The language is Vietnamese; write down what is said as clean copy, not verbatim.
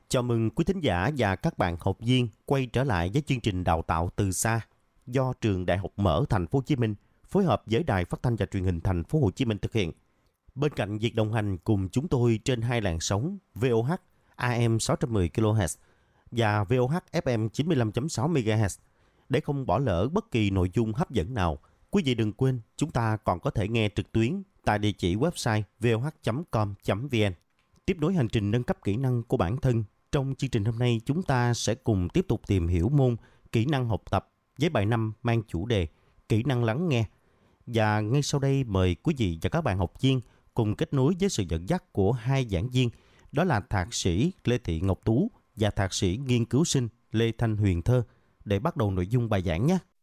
Chào mừng quý thính giả và các bạn học viên quay trở lại với chương trình đào tạo từ xa do Trường Đại học Mở Thành phố Hồ Chí Minh phối hợp với Đài Phát thanh và Truyền hình Thành phố Hồ Chí Minh thực hiện. Bên cạnh việc đồng hành cùng chúng tôi trên hai làn sóng VOH AM 610 kHz và VOH FM 95.6 MHz, để không bỏ lỡ bất kỳ nội dung hấp dẫn nào, quý vị đừng quên chúng ta còn có thể nghe trực tuyến tại địa chỉ website voh.com.vn. Tiếp nối hành trình nâng cấp kỹ năng của bản thân, trong chương trình hôm nay chúng ta sẽ cùng tiếp tục tìm hiểu môn kỹ năng học tập với bài 5 mang chủ đề kỹ năng lắng nghe. Và ngay sau đây mời quý vị và các bạn học viên cùng kết nối với sự dẫn dắt của hai giảng viên, đó là Thạc sĩ Lê Thị Ngọc Tú và Thạc sĩ nghiên cứu sinh Lê Thanh Huyền Thơ để bắt đầu nội dung bài giảng nhé.